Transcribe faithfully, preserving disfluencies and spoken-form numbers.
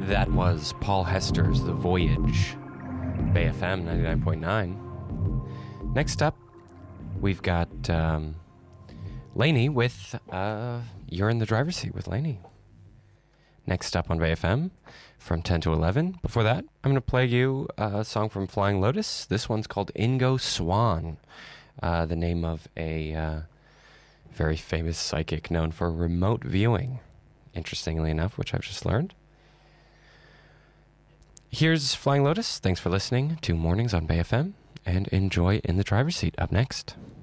That was Paul Hester's The Voyage, Bay F M ninety-nine point nine. Next up, we've got um, Lainey with uh, You're in the Driver's Seat with Lainey. Next up on Bay F M from ten to eleven. Before that, I'm going to play you a song from Flying Lotus. This one's called Ingo Swann, uh, the name of a uh, very famous psychic known for remote viewing, interestingly enough, which I've just learned. Here's Flying Lotus. Thanks for listening to Mornings on Bay F M, and enjoy In the Driver's Seat up next.